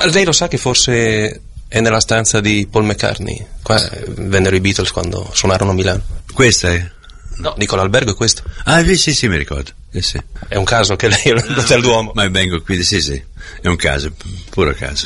Ma lei lo sa che forse è nella stanza di Paul McCartney? Qua vennero i Beatles quando suonarono a Milano. Questa è? No, dico, l'albergo è questo. Ah, sì, mi ricordo. Sì. È un caso che lei è l'Hotel Duomo. Ma vengo qui, sì, è un caso, puro caso.